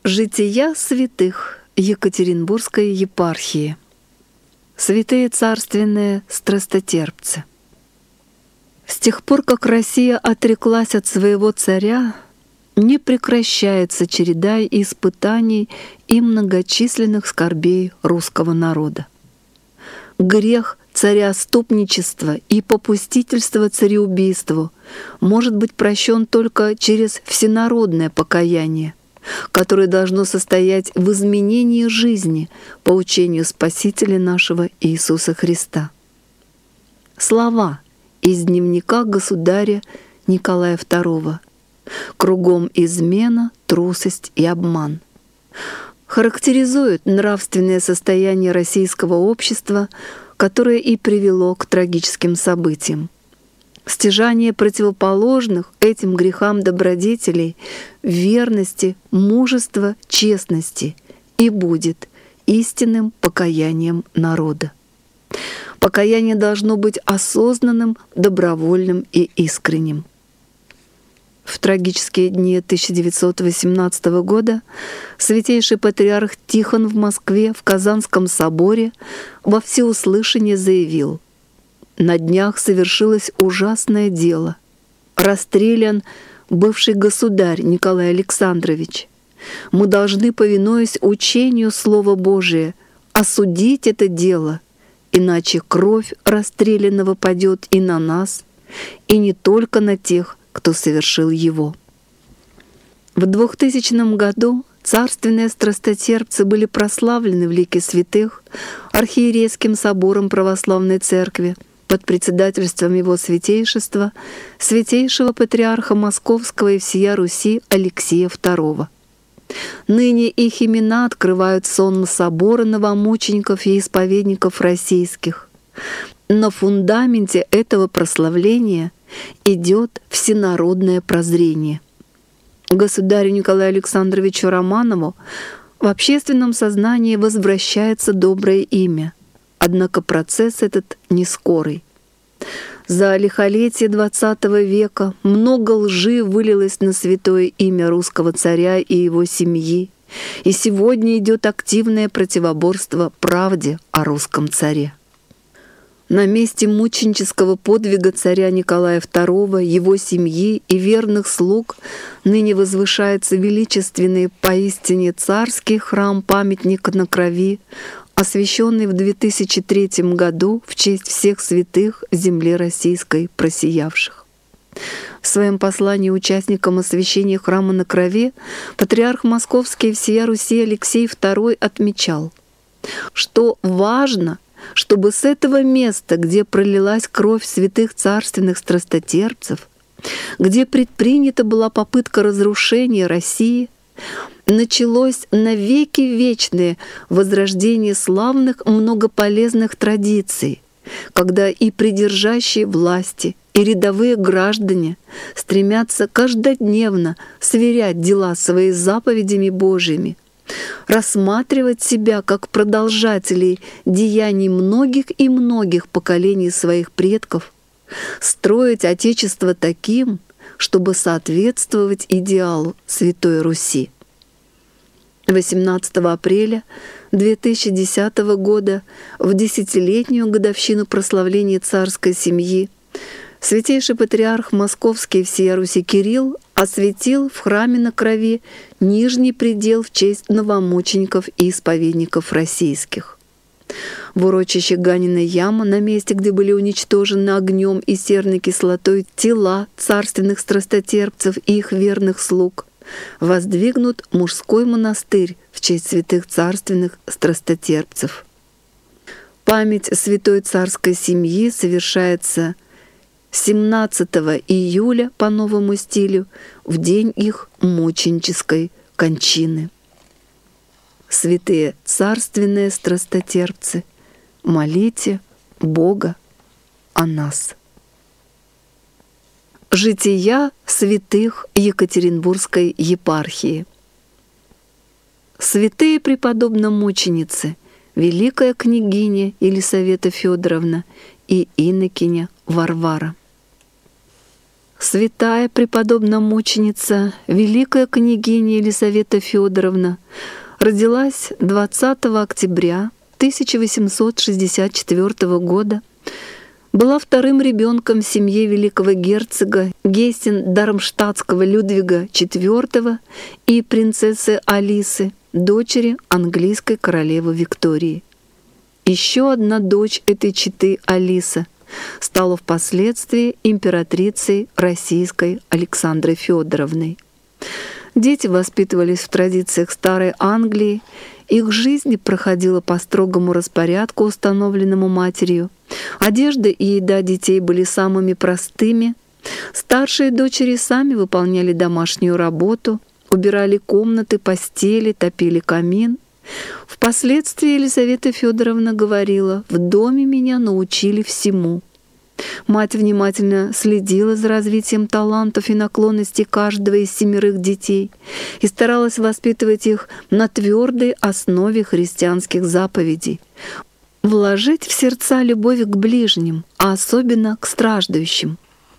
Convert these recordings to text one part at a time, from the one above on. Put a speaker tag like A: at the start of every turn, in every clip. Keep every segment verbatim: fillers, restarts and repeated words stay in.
A: Жития святых Екатеринбургской епархии. Святые царственные страстотерпцы. С тех пор, как Россия отреклась от своего царя, не прекращается череда испытаний и многочисленных скорбей русского народа. Грех царя-ступничества и попустительства цареубийству может быть прощен только через всенародное покаяние, которое должно состоять в изменении жизни по учению Спасителя нашего Иисуса Христа. Слова из дневника государя Николая второго. «Кругом измена, трусость и обман» характеризуют нравственное состояние российского общества, которое и привело к трагическим событиям. Стяжание противоположных этим грехам добродетелей верности, мужества, честности и будет истинным покаянием народа. Покаяние должно быть осознанным, добровольным и искренним. В трагические дни тысяча девятьсот восемнадцатого года святейший патриарх Тихон в Москве в Казанском соборе во всеуслышание заявил: «На днях совершилось ужасное дело. Расстрелян бывший государь Николай Александрович. Мы должны, повинуясь учению Слова Божия, осудить это дело, иначе кровь расстрелянного падет и на нас, и не только на тех, кто совершил его». В двухтысячном году царственные страстотерпцы были прославлены в лике святых архиерейским собором православной церкви под председательством его святейшества, святейшего патриарха Московского и всея Руси Алексия второго. Ныне их имена открывают сонм собора новомучеников и исповедников российских. На фундаменте этого прославления идет всенародное прозрение. Государю Николаю Александровичу Романову в общественном сознании возвращается доброе имя, однако процесс этот не скорый. За лихолетие двадцатого века много лжи вылилось на святое имя русского царя и его семьи, и сегодня идет активное противоборство правде о русском царе. На месте мученического подвига царя Николая второго, его семьи и верных слуг ныне возвышается величественный поистине царский храм-памятник на крови, освященный в две тысячи третьем году в честь всех святых в земле российской просиявших. В своем послании участникам освящения храма на крови патриарх Московский и всея Руси Алексей второй отмечал, что важно, чтобы с этого места, где пролилась кровь святых царственных страстотерпцев, где предпринята была попытка разрушения России, началось навеки вечное возрождение славных многополезных традиций, когда и придержащие власти, и рядовые граждане стремятся каждодневно сверять дела свои с заповедями Божьими, рассматривать себя как продолжателей деяний многих и многих поколений своих предков, строить Отечество таким, чтобы соответствовать идеалу Святой Руси. восемнадцатого апреля две тысячи десятого года, в десятилетнюю годовщину прославления царской семьи, святейший патриарх Московский и всея Руси Кирилл осветил в храме на крови нижний предел в честь новомучеников и исповедников российских. В урочище Ганиной ямы, на месте, где были уничтожены огнем и серной кислотой тела царственных страстотерпцев и их верных слуг, воздвигнут мужской монастырь в честь святых царственных страстотерпцев. Память святой царской семьи совершается семнадцатого июля по новому стилю, в день их мученической кончины. Святые царственные страстотерпцы, молите Бога о нас. Жития святых Екатеринбургской епархии. Святые преподобно-мученицы, великая княгиня Елисавета Федоровна и инокиня Варвара. святая преподобная-мученица, великая княгиня Елисавета Федоровна, родилась двадцатого октября тысяча восемьсот шестьдесят четвёртого года, была вторым ребенком в семье великого герцога Гессен-Дармштадтского Людвига четвёртого и принцессы Алисы, дочери английской королевы Виктории. Еще одна дочь этой четы, Алиса, стала впоследствии императрицей российской Александрой Федоровной. Дети воспитывались в традициях Старой Англии, их жизнь проходила по строгому распорядку, установленному матерью. Одежда и еда детей были самыми простыми. Старшие дочери сами выполняли домашнюю работу, убирали комнаты, постели, топили камин. Впоследствии Елизавета Федоровна говорила: «В доме меня научили всему». Мать внимательно следила за развитием талантов и наклонностей каждого из семерых детей и старалась воспитывать их на твердой основе христианских заповедей, вложить в сердца любовь к ближним, а особенно к страждущим.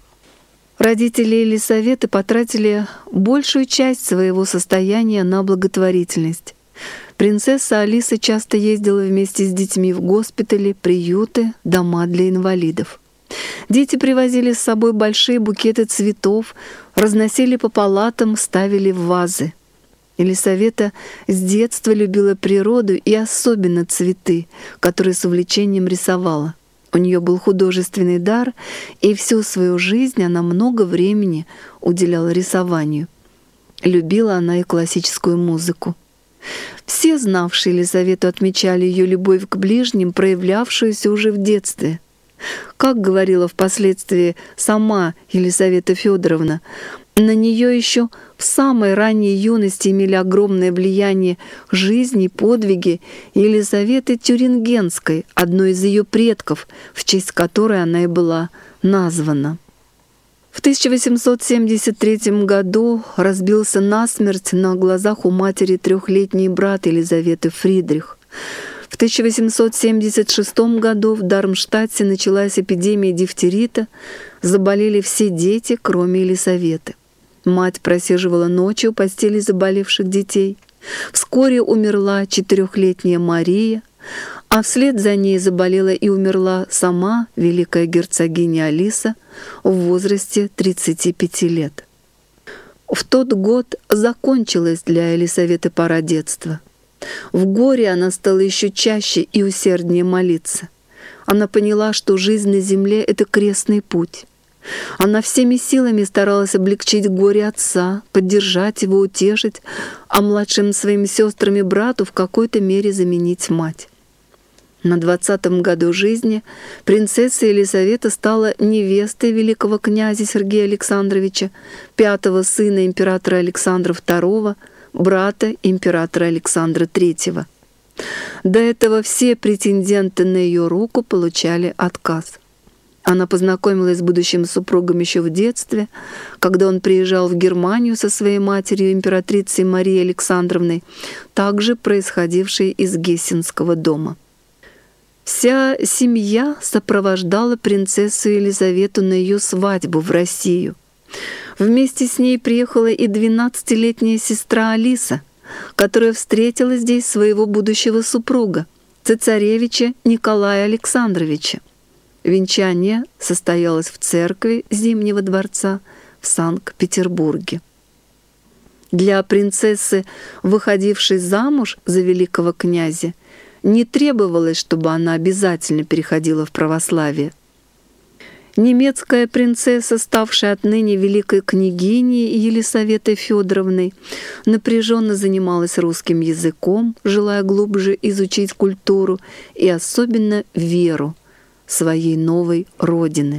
A: Родители Елисаветы потратили большую часть своего состояния на благотворительность. Принцесса Алиса часто ездила вместе с детьми в госпитали, приюты, дома для инвалидов. Дети привозили с собой большие букеты цветов, разносили по палатам, ставили в вазы. Елисавета с детства любила природу и особенно цветы, которые с увлечением рисовала. У нее был художественный дар, и всю свою жизнь она много времени уделяла рисованию. Любила она и классическую музыку. Все, знавшие Елизавету, отмечали ее любовь к ближним, проявлявшуюся уже в детстве. Как говорила впоследствии сама Елизавета Федоровна, на нее еще в самой ранней юности имели огромное влияние жизни и подвиги Елизаветы Тюрингенской, одной из ее предков, в честь которой она и была названа. В тысяча восемьсот семьдесят третьем году разбился насмерть на глазах у матери трехлетний брат Елизаветы Фридрих. В тысяча восемьсот семьдесят шестом году в Дармштадте началась эпидемия дифтерита, заболели все дети, кроме Елисаветы. Мать просиживала ночью у постели заболевших детей. Вскоре умерла четырехлетняя Мария, а вслед за ней заболела и умерла сама великая герцогиня Алиса в возрасте тридцати пяти лет. В тот год закончилась для Елисаветы пора детства. В горе она стала еще чаще и усерднее молиться. Она поняла, что жизнь на земле — это крестный путь. Она всеми силами старалась облегчить горе отца, поддержать его, утешить, а младшим своим сестрам и брату в какой-то мере заменить мать. На двадцатом году жизни принцесса Елизавета стала невестой великого князя Сергея Александровича, пятого сына императора Александра второго, брата императора Александра третьего. До этого все претенденты на ее руку получали отказ. Она познакомилась с будущим супругом еще в детстве, когда он приезжал в Германию со своей матерью, императрицей Марией Александровной, также происходившей из Гессенского дома. Вся семья сопровождала принцессу Елизавету на ее свадьбу в Россию. Вместе с ней приехала и двенадцатилетняя сестра Алиса, которая встретила здесь своего будущего супруга, цесаревича Николая Александровича. Венчание состоялось в церкви Зимнего дворца в Санкт-Петербурге. Для принцессы, выходившей замуж за великого князя, не требовалось, чтобы она обязательно переходила в православие. Немецкая принцесса, ставшая отныне великой княгиней Елисаветой Федоровной, напряженно занималась русским языком, желая глубже изучить культуру и особенно веру своей новой родины.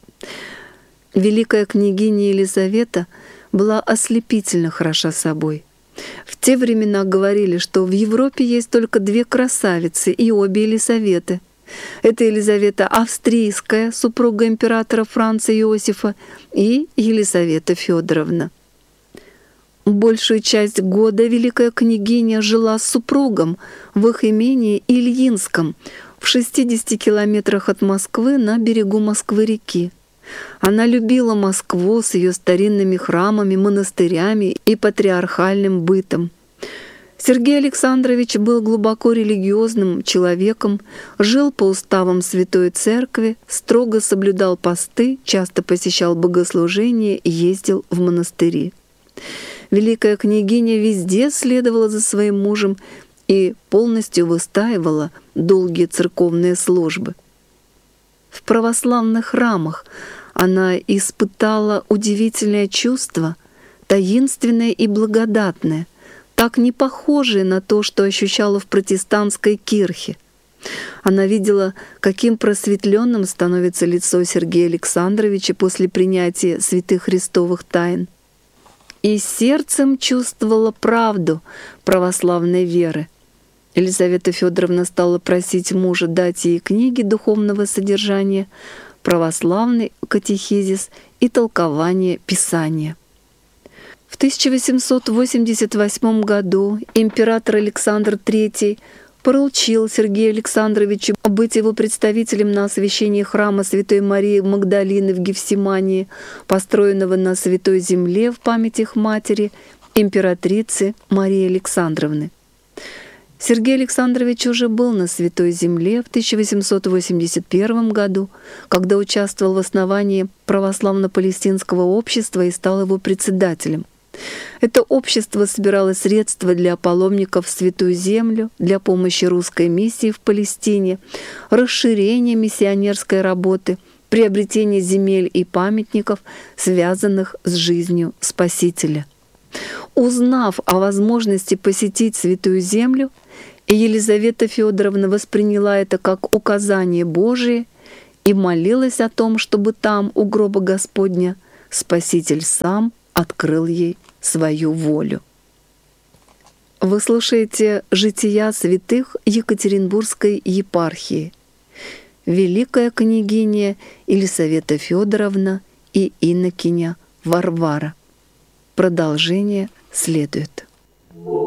A: Великая княгиня Елизавета была ослепительно хороша собой. В те времена говорили, что в Европе есть только две красавицы, и обе Елизаветы. Это Елизавета Австрийская, супруга императора Франца Иосифа, и Елизавета Федоровна. Большую часть года великая княгиня жила с супругом в их имении Ильинском, в шестидесяти километрах от Москвы на берегу Москвы-реки. Она любила Москву с ее старинными храмами, монастырями и патриархальным бытом. Сергей Александрович был глубоко религиозным человеком, жил по уставам Святой Церкви, строго соблюдал посты, часто посещал богослужения и ездил в монастыри. Великая княгиня везде следовала за своим мужем и полностью выстаивала долгие церковные службы. В православных храмах она испытала удивительное чувство, таинственное и благодатное, так не похожее на то, что ощущала в протестантской кирхе. Она видела, каким просветленным становится лицо Сергея Александровича после принятия святых христовых тайн. И сердцем чувствовала правду православной веры. Елизавета Федоровна стала просить мужа дать ей книги духовного содержания, православный катехизис и толкование Писания. В тысяча восемьсот восемьдесят восьмом году император Александр Третий поручил Сергею Александровичу быть его представителем на освящении храма Святой Марии Магдалины в Гефсимании, построенного на Святой Земле в память их матери, императрицы Марии Александровны. Сергей Александрович уже был на Святой Земле в тысяча восемьсот восемьдесят первом году, когда участвовал в основании православно-палестинского общества и стал его председателем. Это общество собирало средства для паломников в Святую Землю, для помощи русской миссии в Палестине, расширения миссионерской работы, приобретения земель и памятников, связанных с жизнью Спасителя. Узнав о возможности посетить Святую Землю, Елизавета Федоровна восприняла это как указание Божие и молилась о том, чтобы там, у гроба Господня, Спаситель сам открыл ей свою волю. Вы слушаете «Жития святых Екатеринбургской епархии». Великая княгиня Елизавета Федоровна и инокиня Варвара. Продолжение следует.